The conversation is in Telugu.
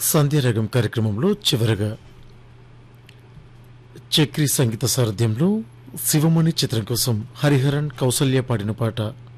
సంధ్యారాగం కార్యక్రమంలో చివరగా చక్రి సంగీత సారథ్యంలో శివమణి చిత్రం కోసం హరిహరన్ కౌసల్య పాడిన పాట